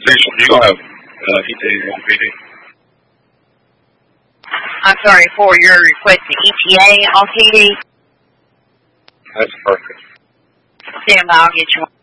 You gonna have ETAs on PD? I'm sorry, for your request to ETA on PD? That's perfect. Stand by, I'll get you one.